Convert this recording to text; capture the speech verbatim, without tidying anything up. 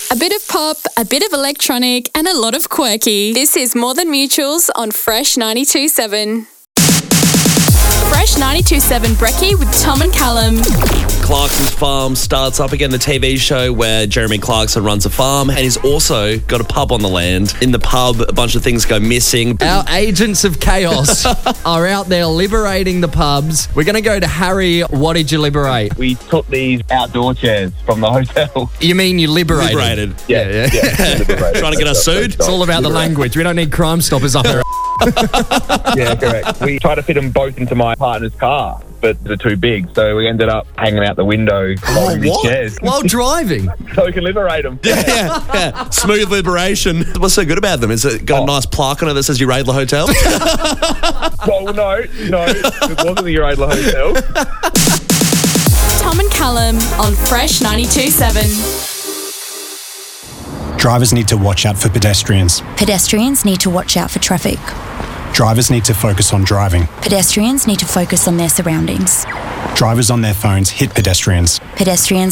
A bit of pop, a bit of electronic, and a lot of quirky. This is More Than Mutuals on Fresh ninety-two point seven. Fresh ninety-two point seven Brekkie with Tom and Callum. Clarkson's Farm starts up again, the T V show where Jeremy Clarkson runs a farm, and he's also got a pub on the land. In the pub, a bunch of things go missing. Our agents of chaos are out there liberating the pubs. We're going to go to Harry. What did you liberate? We took these outdoor chairs from the hotel. You mean you liberated? Liberated. Yeah, yeah. yeah liberated. Trying to get us sued? It's all about the language. We don't need Crime Stoppers up there. Yeah, correct. We tried to fit them both into my partner's car, but they're too big, so we ended up hanging out the window holding these chairs. While driving? So we can liberate them. Yeah, yeah, yeah. Smooth liberation. What's so good about them? Is it got Oh. a nice plaque on it that says you raid the hotel? Well, no, no, it wasn't the Uradla Hotel. Tom and Callum on Fresh ninety-two point seven. Drivers need to watch out for pedestrians. Pedestrians need to watch out for traffic. Drivers need to focus on driving. Pedestrians need to focus on their surroundings. Drivers on their phones hit pedestrians. Pedestrians